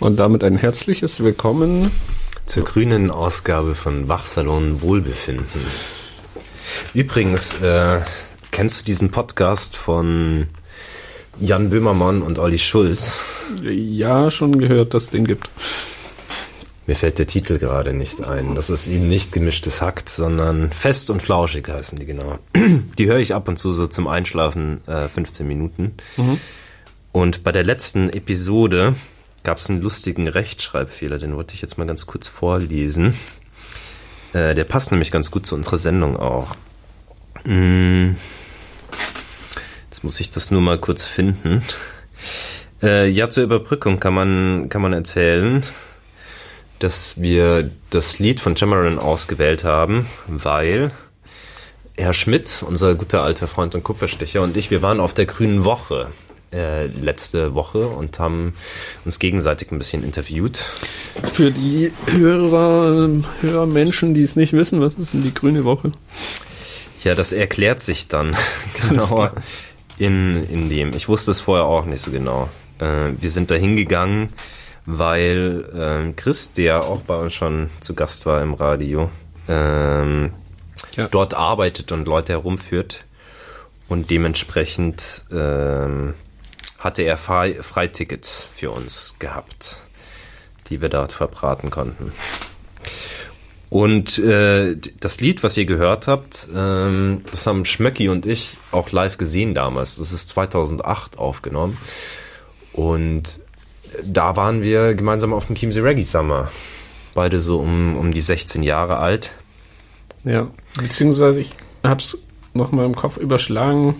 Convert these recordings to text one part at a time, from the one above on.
Und damit ein herzliches Willkommen zur grünen Ausgabe von Wachsalon Wohlbefinden. Übrigens, kennst du diesen Podcast von Jan Böhmermann und Olli Schulz? Ja, schon gehört, dass es den gibt. Mir fällt der Titel gerade nicht ein. Das ist eben nicht gemischtes Hack, sondern fest und flauschig heißen die genau. Die höre ich ab und zu so zum Einschlafen 15 Minuten. Mhm. Und bei der letzten Episode gab es einen lustigen Rechtschreibfehler, den wollte ich jetzt mal ganz kurz vorlesen. Der passt nämlich ganz gut zu unserer Sendung auch. Jetzt muss ich das nur mal kurz finden. Ja, zur Überbrückung kann man erzählen, dass wir das Lied von Cameron ausgewählt haben, weil Herr Schmidt, unser guter alter Freund und Kupferstecher, und ich, wir waren auf der Grünen Woche letzte Woche und haben uns gegenseitig ein bisschen interviewt. Für die Hörermenschen, die es nicht wissen, was ist denn die Grüne Woche? Ja, das erklärt sich dann genauer in dem. Ich wusste es vorher auch nicht so genau. Wir sind da hingegangen, weil Chris, der auch bei uns schon zu Gast war im Radio, dort arbeitet und Leute herumführt und dementsprechend hatte er Freitickets für uns gehabt, die wir dort verbraten konnten. Und das Lied, was ihr gehört habt, das haben Schmöcki und ich auch live gesehen damals. Das ist 2008 aufgenommen und da waren wir gemeinsam auf dem Chiemsee Reggae Summer. Beide so um die 16 Jahre alt. Ja, beziehungsweise ich hab's noch mal im Kopf überschlagen.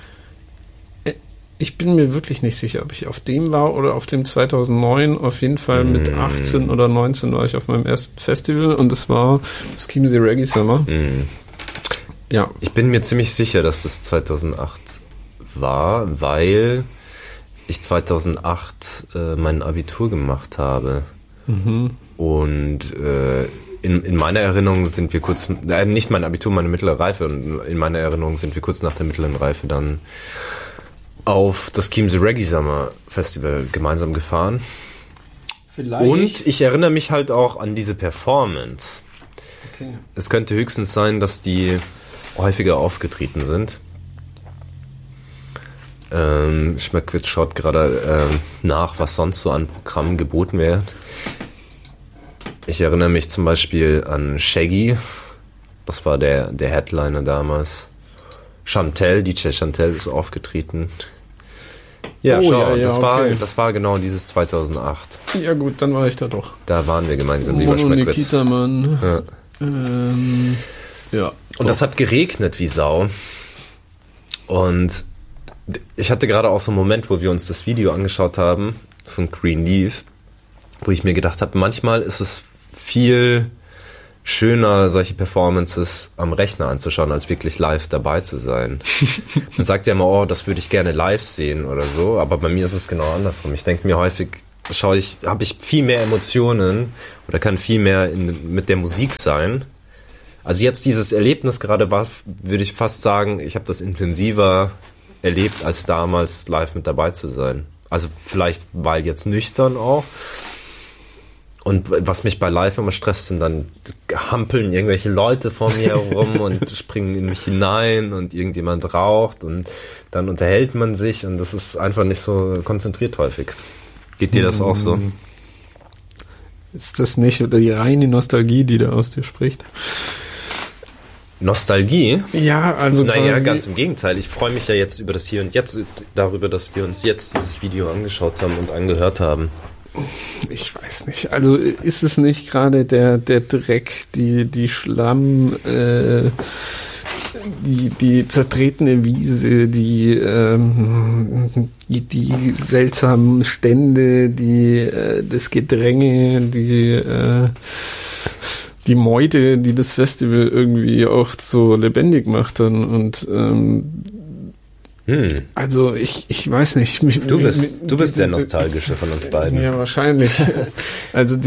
Ich bin mir wirklich nicht sicher, ob ich auf dem war oder auf dem 2009. Auf jeden Fall mit 18 oder 19 war ich auf meinem ersten Festival und es war das Chiemsee Reggae Summer. Ja. Ich bin mir ziemlich sicher, dass das 2008 war, weil ich 2008 mein Abitur gemacht habe. Und in meiner Erinnerung sind wir kurz, nicht mein Abitur, meine mittlere Reife, und in meiner Erinnerung sind wir kurz nach der mittleren Reife dann auf das Chiemsee Reggae Summer Festival gemeinsam gefahren. Vielleicht. Und ich erinnere mich halt auch an diese Performance. Okay. Es könnte höchstens sein, dass die häufiger aufgetreten sind. Schmöckwitz schaut gerade nach, was sonst so an Programmen geboten wird. Ich erinnere mich zum Beispiel an Shaggy. Das war der Headliner damals. Chantel, DJ Chantel ist aufgetreten. Ja, das war genau dieses 2008. Ja gut, dann war ich da doch. Da waren wir gemeinsam, lieber Schmöckwitz. Nikita, Mann. Ja. Und das hat geregnet wie Sau. Und ich hatte gerade auch so einen Moment, wo wir uns das Video angeschaut haben von Green Leaf, wo ich mir gedacht habe, manchmal ist es viel schöner, solche Performances am Rechner anzuschauen, als wirklich live dabei zu sein. Man sagt ja immer, oh, das würde ich gerne live sehen oder so, aber bei mir ist es genau andersrum. Ich denke mir häufig, habe ich viel mehr Emotionen oder kann viel mehr mit der Musik sein. Also jetzt dieses Erlebnis gerade war, würde ich fast sagen, ich habe das intensiver erlebt, als damals live mit dabei zu sein. Also vielleicht, weil jetzt nüchtern auch. Und was mich bei Live immer stresst, sind dann hampeln irgendwelche Leute vor mir herum und springen in mich hinein und irgendjemand raucht und dann unterhält man sich und das ist einfach nicht so konzentriert häufig. Geht dir das auch so? Ist das nicht die reine Nostalgie, die da aus dir spricht? Nostalgie? Ja, also naja, ganz im Gegenteil. Ich freue mich ja jetzt über das Hier und Jetzt, darüber, dass wir uns jetzt dieses Video angeschaut haben und angehört haben. Ich weiß nicht. Also ist es nicht gerade der Dreck, die Schlamm, die zertretene Wiese, die seltsamen Stände, das Gedränge, die Meute, die das Festival irgendwie auch so lebendig macht dann und also ich weiß nicht. Du bist der Nostalgische von uns beiden. Ja, wahrscheinlich. Also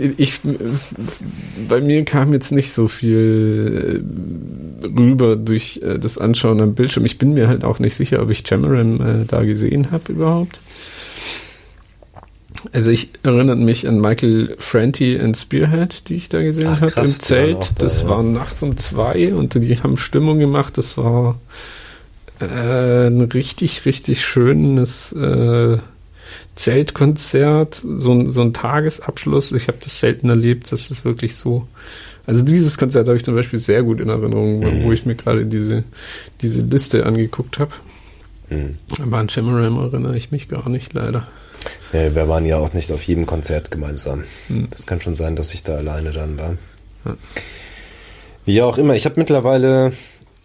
bei mir kam jetzt nicht so viel rüber durch das Anschauen am Bildschirm. Ich bin mir halt auch nicht sicher, ob ich Cameron da gesehen habe überhaupt. Also ich erinnere mich an Michael Franti in Spearhead, die ich da gesehen habe im Zelt. Das war nachts um 2 und die haben Stimmung gemacht. Das war ein richtig, richtig schönes Zeltkonzert, so ein Tagesabschluss. Ich habe das selten erlebt, dass das wirklich so... Also dieses Konzert habe ich zum Beispiel sehr gut in Erinnerung, wo ich mir gerade diese Liste angeguckt habe. Aber an Chimaram erinnere ich mich gar nicht, leider. Ja, wir waren ja auch nicht auf jedem Konzert gemeinsam. Das kann schon sein, dass ich da alleine dann war. Ja. Wie auch immer, ich habe mittlerweile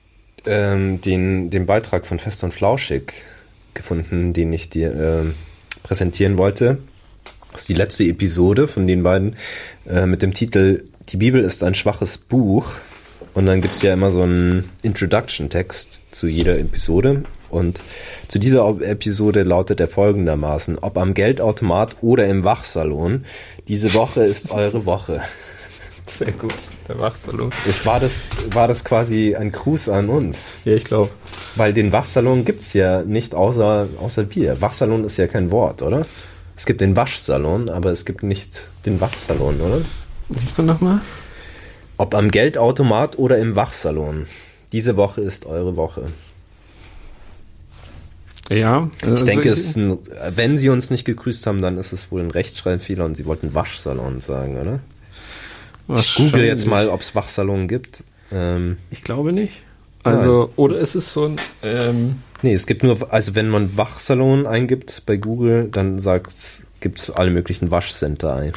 den Beitrag von Fest und Flauschig gefunden, den ich dir präsentieren wollte. Das ist die letzte Episode von den beiden mit dem Titel Die Bibel ist ein schwaches Buch. Und dann gibt es ja immer so einen Introduction-Text zu jeder Episode. Und zu dieser Episode lautet er folgendermaßen: Ob am Geldautomat oder im Wachsalon, diese Woche ist eure Woche. Sehr gut, der Wachsalon. War das quasi ein Gruß an uns? Ja, ich glaube. Weil den Wachsalon gibt's ja nicht außer Bier. Wachsalon ist ja kein Wort, oder? Es gibt den Waschsalon, aber es gibt nicht den Wachsalon, oder? Siehst du nochmal? Ob am Geldautomat oder im Wachsalon. Diese Woche ist eure Woche. Ja. Ich denke, wenn sie uns nicht gegrüßt haben, dann ist es wohl ein Rechtschreibfehler und sie wollten Waschsalon sagen, oder? Ich google jetzt mal, ob es Wachsalon gibt. Ich glaube nicht. Also, nein. Oder ist es so ein... Nee, es gibt nur, also wenn man Wachsalon eingibt bei Google, dann gibt es alle möglichen Waschcenter ein.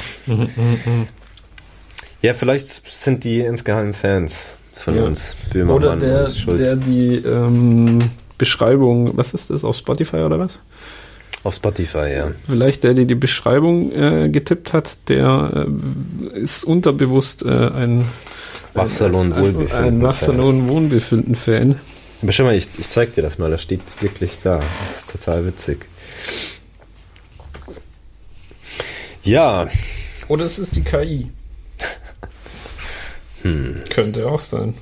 Ja, vielleicht sind die insgeheim Fans von uns. Böhmermann oder der die Beschreibung, was ist das, auf Spotify oder was? Auf Spotify, ja. Vielleicht der die Beschreibung getippt hat, der ist unterbewusst ein Wachsalon-Wohlbefinden-Fan. Aber schau mal, ich zeig dir das mal, das steht wirklich da. Das ist total witzig. Ja. Oder es ist die KI. Könnte auch sein.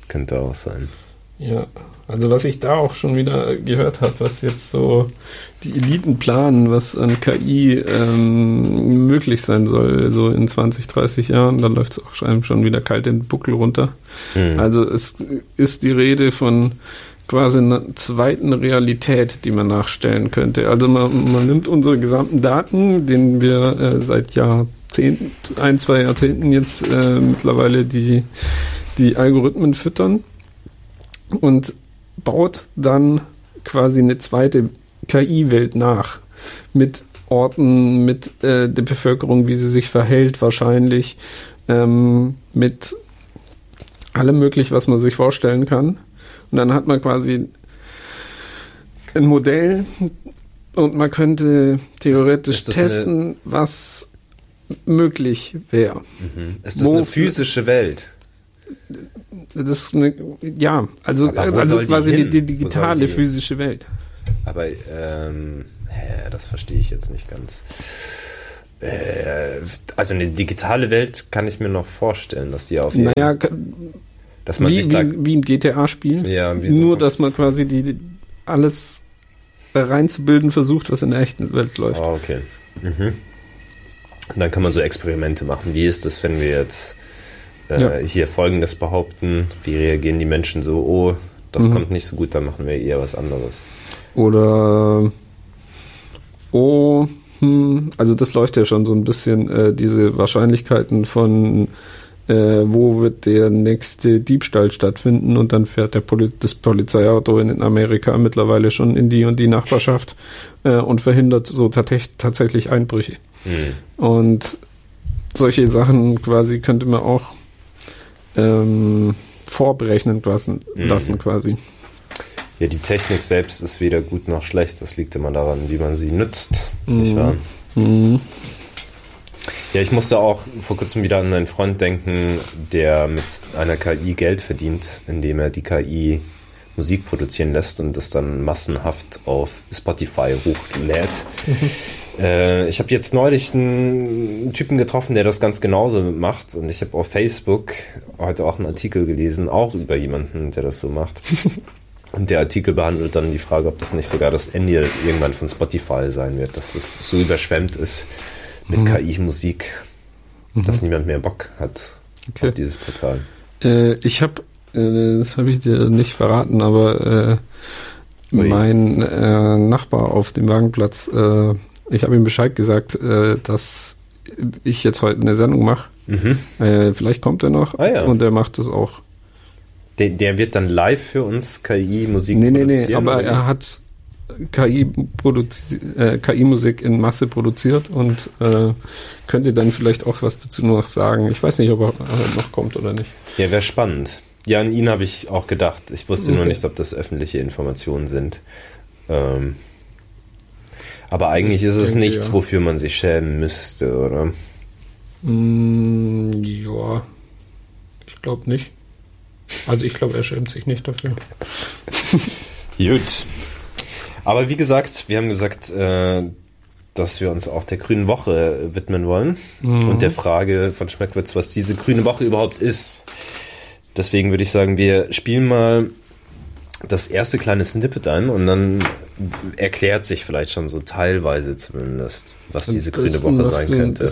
Ja, also was ich da auch schon wieder gehört habe, was jetzt so die Eliten planen, was an KI möglich sein soll, so in 20, 30 Jahren, da läuft es auch schon wieder kalt den Buckel runter. Also es ist die Rede von quasi einer zweiten Realität, die man nachstellen könnte. Also man nimmt unsere gesamten Daten, denen wir seit Jahrzehnten, 2 Jahrzehnten jetzt mittlerweile die Algorithmen füttern und baut dann quasi eine zweite KI-Welt nach. Mit Orten, mit der Bevölkerung, wie sie sich verhält wahrscheinlich, mit allem möglich, was man sich vorstellen kann. Und dann hat man quasi ein Modell und man könnte theoretisch testen, was möglich wäre. Ist das eine physische Welt? Das ist also quasi die digitale physische Welt. Aber das verstehe ich jetzt nicht ganz. Also eine digitale Welt kann ich mir noch vorstellen, dass die auf jeden Fall... Dass man wie ein GTA-Spiel. Ja, nur, dass man quasi alles reinzubilden versucht, was in der echten Welt läuft. Oh, okay. Und dann kann man so Experimente machen. Wie ist das, wenn wir jetzt hier Folgendes behaupten? Wie reagieren die Menschen so? Oh, das kommt nicht so gut, dann machen wir eher was anderes. Oder also das läuft ja schon so ein bisschen, diese Wahrscheinlichkeiten von wo wird der nächste Diebstahl stattfinden und dann fährt das Polizeiauto in Amerika mittlerweile schon in die und die Nachbarschaft und verhindert so tatsächlich Einbrüche. Und solche Sachen quasi könnte man auch vorberechnen lassen quasi. Ja, die Technik selbst ist weder gut noch schlecht. Das liegt immer daran, wie man sie nutzt, nicht wahr? Ja, ich musste auch vor kurzem wieder an einen Freund denken, der mit einer KI Geld verdient, indem er die KI Musik produzieren lässt und das dann massenhaft auf Spotify hochlädt. Ich habe jetzt neulich einen Typen getroffen, der das ganz genauso macht, und ich habe auf Facebook heute auch einen Artikel gelesen, auch über jemanden, der das so macht. Und der Artikel behandelt dann die Frage, ob das nicht sogar das Ende irgendwann von Spotify sein wird, dass es so überschwemmt ist mit KI-Musik, dass niemand mehr Bock hat auf dieses Portal. Ich habe, das habe ich dir nicht verraten, aber mein Nachbar auf dem Wagenplatz, ich habe ihm Bescheid gesagt, dass ich jetzt heute eine Sendung mache. Vielleicht kommt er noch und er macht es auch. Der wird dann live für uns KI-Musik produzieren? Nee, aber oder? Er hat KI-Musik in Masse produziert und könnte dann vielleicht auch was dazu noch sagen. Ich weiß nicht, ob er noch kommt oder nicht. Ja, wäre spannend. Ja, an ihn habe ich auch gedacht. Ich wusste nur nicht, ob das öffentliche Informationen sind. Aber eigentlich ist es nichts, wofür man sich schämen müsste, oder? Ja, ich glaube nicht. Also ich glaube, er schämt sich nicht dafür. Gut. Aber wie gesagt, wir haben gesagt, dass wir uns auch der Grünen Woche widmen wollen und der Frage von Schmeckwitz, was diese Grüne Woche überhaupt ist. Deswegen würde ich sagen, wir spielen mal das erste kleine Snippet ein und dann erklärt sich vielleicht schon so teilweise zumindest, was diese Grüne Woche sein könnte.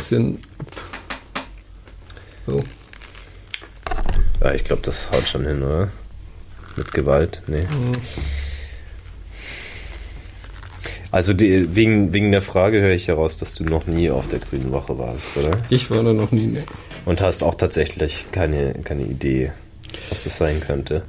So. Ja, ich glaube, das haut schon hin, oder? Mit Gewalt? Nee. Also wegen der Frage höre ich heraus, dass du noch nie auf der Grünen Woche warst, oder? Ich war da noch nie, ne. Und hast auch tatsächlich keine Idee, was das sein könnte?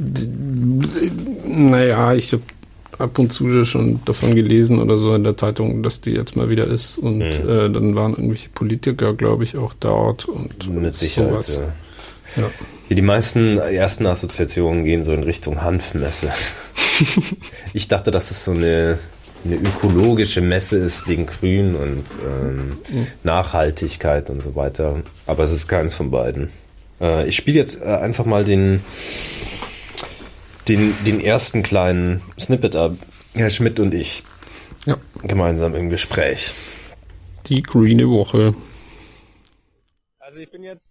Naja, ich habe ab und zu schon davon gelesen oder so in der Zeitung, dass die jetzt mal wieder ist. Und dann waren irgendwelche Politiker, glaube ich, auch dort. Und mit Sicherheit, sowas. Ja. Die meisten ersten Assoziationen gehen so in Richtung Hanfmesse. Ich dachte, dass es so eine ökologische Messe ist wegen Grün und Nachhaltigkeit und so weiter. Aber es ist keins von beiden. Ich spiele jetzt einfach mal den ersten kleinen Snippet ab. Herr Schmidt und ich gemeinsam im Gespräch. Die Grüne Woche. Also ich bin jetzt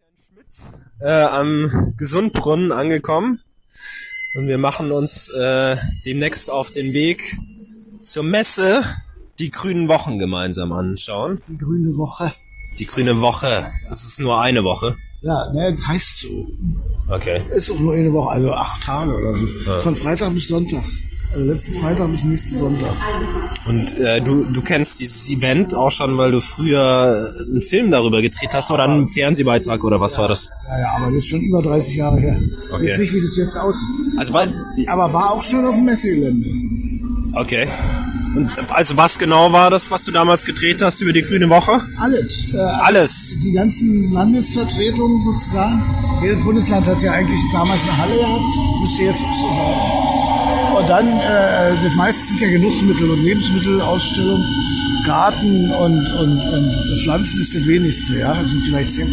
am Gesundbrunnen angekommen und wir machen uns demnächst auf den Weg zur Messe die Grünen Wochen gemeinsam anschauen. Die Grüne Woche. Die Grüne Woche. Das ist nur eine Woche. Ja, ne, das heißt so. Okay. Ist auch nur eine Woche, also 8 Tage oder so. Ja. Von Freitag bis Sonntag. Also letzten Freitag bis nächsten Sonntag. Und du kennst dieses Event auch schon, weil du früher einen Film darüber gedreht hast oder einen Fernsehbeitrag oder was war das? Ja, aber das ist schon über 30 Jahre her. Okay. Ich weiß nicht, wie das jetzt aussieht. Also, aber war auch schon auf dem Messegelände. Okay. Und also was genau war das, was du damals gedreht hast über die Grüne Woche? Alles. Alles? Die ganzen Landesvertretungen sozusagen. Jedes Bundesland hat ja eigentlich damals eine Halle gehabt. Müsste jetzt auch so sein. Und dann, das meiste sind ja Genussmittel und Lebensmittelausstellung. Garten und Pflanzen ist das wenigste, ja. Das sind vielleicht 10%.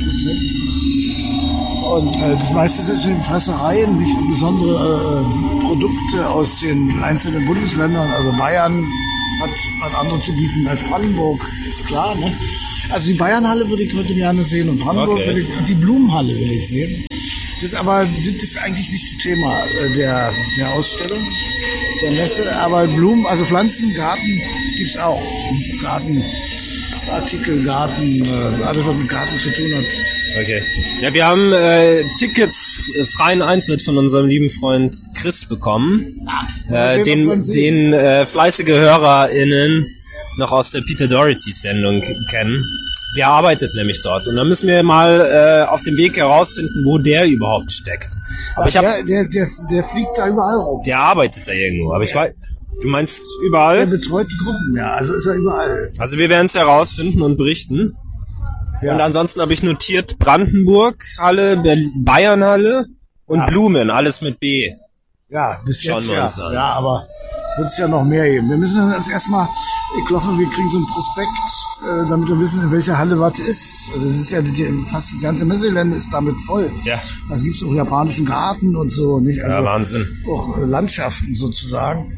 Und das meiste sind Fressereien, nicht besondere Produkte aus den einzelnen Bundesländern. Also Bayern hat andere zu bieten als Brandenburg, ist klar, ne? Also die Bayernhalle würde ich heute gerne sehen und Brandenburg und die Blumenhalle will ich sehen. Das ist eigentlich nicht das Thema der Ausstellung, der Messe, aber Blumen, also Pflanzen, Garten gibt's auch. Gartenartikel, Garten, alles was mit Garten zu tun hat. Okay. Ja, wir haben Tickets, freien Eintritt von unserem lieben Freund Chris bekommen. Den fleißige HörerInnen noch aus der Peter Doherty-Sendung kennen. Der arbeitet nämlich dort. Und dann müssen wir mal auf dem Weg herausfinden, wo der überhaupt steckt. Aber der fliegt da überall rum. Der arbeitet da irgendwo. Aber ich weiß, du meinst überall? Der betreut Gruppen, ja. Also ist er überall. Also wir werden es herausfinden und berichten. Ja. Und ansonsten habe ich notiert Brandenburg-Halle, Bayern-Halle und Blumen, alles mit B. Ja, bis schauen jetzt wir uns an. Ja, aber wird es ja noch mehr geben. Wir müssen uns erstmal, ich hoffe, wir kriegen so einen Prospekt, damit wir wissen, in welcher Halle was ist. Also das ist ja fast die ganze Messegelände ist damit voll. Ja. Da gibt's auch japanischen Garten und so, nicht? Also ja, Wahnsinn. Auch Landschaften sozusagen.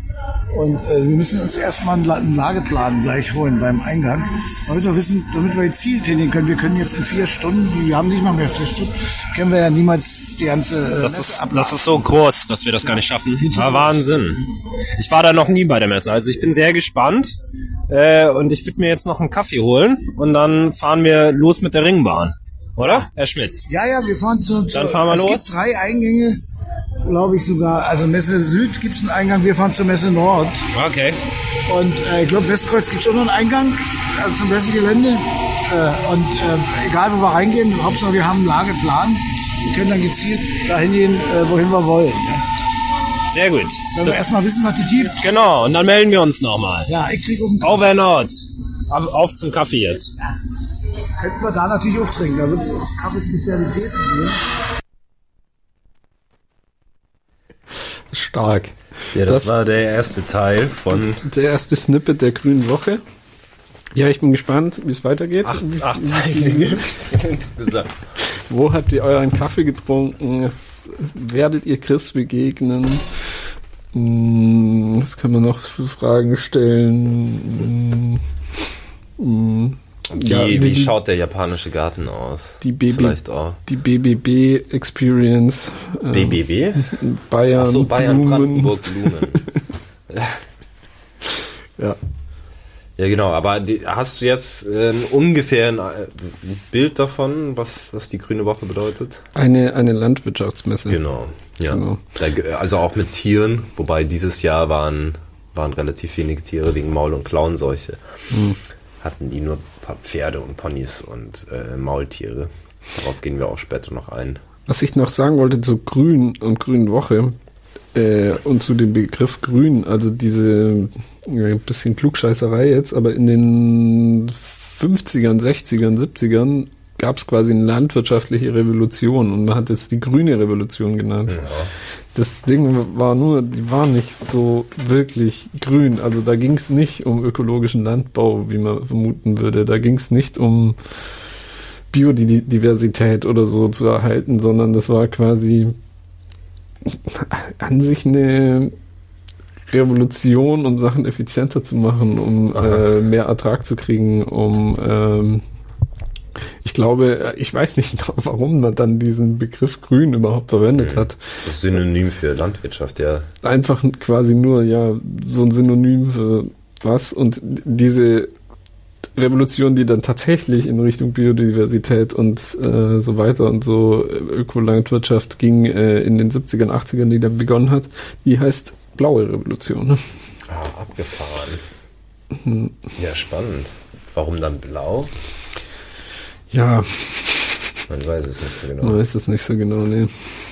Und wir müssen uns erstmal einen Lageplan gleich holen beim Eingang, damit wir wissen, damit wir jetzt Ziel trainieren können. Wir können jetzt in 4 Stunden, wir haben nicht mal mehr 4 Stunden, können wir ja niemals die ganze Das ist so groß, dass wir das gar nicht schaffen. Ja, Wahnsinn. Ich war da noch nie bei der Messe, also ich bin sehr gespannt. Und ich würde mir jetzt noch einen Kaffee holen und dann fahren wir los mit der Ringbahn. Oder, Herr Schmidt? Ja, wir fahren Dann fahren wir los. Es gibt 3 Eingänge, glaube ich sogar. Also Messe Süd gibt es einen Eingang, wir fahren zur Messe Nord. Okay. Und ich glaube, Westkreuz gibt es auch noch einen Eingang zum Messegelände. Egal, wo wir reingehen, Hauptsache wir haben einen Lageplan. Wir können dann gezielt dahin gehen, wohin wir wollen. Ja. Sehr gut. Wenn wir erstmal wissen, was die gibt. Genau, und dann melden wir uns nochmal. Ja, ich krieg oben. Over Nord. Auf zum Kaffee jetzt. Könnten wir da natürlich auftrinken. Da wird es Kaffeespezialität geben. Stark. Ja, das war der erste Teil von... Der erste Snippet der Grünen Woche. Ja, ich bin gespannt, wie es weitergeht. 8 Teile insgesamt. Wo habt ihr euren Kaffee getrunken? Werdet ihr Chris begegnen? Was kann man noch für Fragen stellen? Wie schaut der japanische Garten aus? Vielleicht auch. Die BBB Experience. BBB? Bayern. Achso, Bayern, Blumen. Brandenburg, Blumen. Ja. Ja, genau. Aber hast du jetzt ungefähr ein Bild davon, was die Grüne Woche bedeutet? Eine Landwirtschaftsmesse. Genau. Ja. Genau. Also auch mit Tieren, wobei dieses Jahr waren relativ wenig Tiere wegen Maul- und Klauenseuche. Hatten die nur ein paar Pferde und Ponys und Maultiere. Darauf gehen wir auch später noch ein. Was ich noch sagen wollte zu Grün und Grünen Woche und zu dem Begriff Grün, also diese ein bisschen Klugscheißerei jetzt, aber in den 50ern, 60ern, 70ern gab es quasi eine landwirtschaftliche Revolution und man hat es die grüne Revolution genannt. Ja. Das Ding war nur, die war nicht so wirklich grün. Also da ging es nicht um ökologischen Landbau, wie man vermuten würde. Da ging es nicht um Biodiversität oder so zu erhalten, sondern das war quasi an sich eine Revolution, um Sachen effizienter zu machen, um mehr Ertrag zu kriegen, ich glaube, ich weiß nicht genau, warum man dann diesen Begriff Grün überhaupt verwendet hat. Das ist Synonym für Landwirtschaft, ja. Einfach quasi nur, so ein Synonym für was. Und diese Revolution, die dann tatsächlich in Richtung Biodiversität und so weiter und so Ökolandwirtschaft ging in den 70ern, 80ern, die dann begonnen hat, die heißt Blaue Revolution. Ne? Abgefahren. Ja, spannend. Warum dann blau? Ja. Man weiß es nicht so genau. Nee.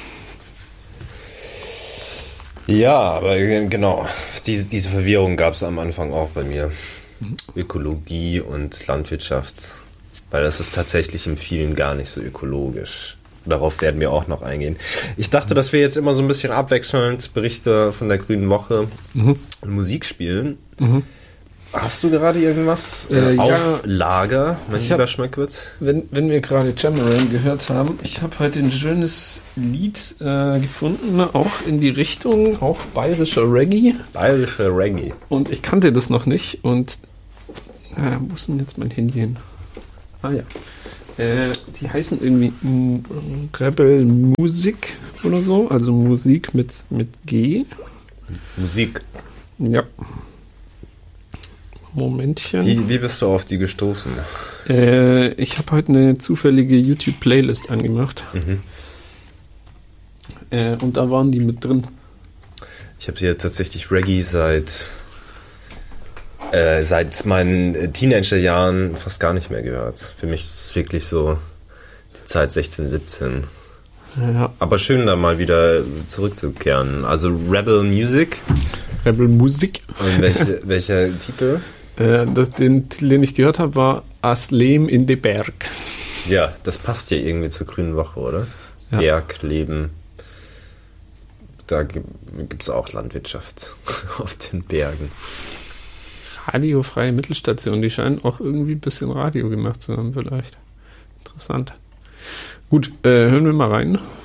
Ja, aber genau. Diese Verwirrung gab es am Anfang auch bei mir. Ökologie und Landwirtschaft. Weil das ist tatsächlich in vielen gar nicht so ökologisch. Darauf werden wir auch noch eingehen. Ich dachte, dass wir jetzt immer so ein bisschen abwechselnd Berichte von der Grünen Woche und Musik spielen. Hast du gerade irgendwas auf Lager, mein lieber Schmöckwitz? Wenn wir gerade Jamaran gehört haben, ich habe heute ein schönes Lied gefunden, auch in die Richtung, auch bayerischer Reggae. Bayerischer Reggae. Und ich kannte das noch nicht und wo ist denn jetzt mein Handy hin? Ah ja. Die heißen irgendwie Rebel Music oder so, also Musik mit G. Musik. Ja. Momentchen. Wie bist du auf die gestoßen? Ich habe heute eine zufällige YouTube-Playlist angemacht. Und da waren die mit drin. Ich habe hier tatsächlich Reggae seit meinen Teenagerjahren fast gar nicht mehr gehört. Für mich ist es wirklich so die Zeit 16, 17. Ja. Aber schön, da mal wieder zurückzukehren. Also Rebel Music. Rebel Musik. Und welcher Titel? Den Titel, den ich gehört habe, war Aslem in de Berg. Ja, das passt ja irgendwie zur Grünen Woche, oder? Ja. Bergleben. Da gibt es auch Landwirtschaft auf den Bergen. Radiofreie Mittelstation, die scheinen auch irgendwie ein bisschen Radio gemacht zu haben, vielleicht. Interessant. Gut, hören wir mal rein.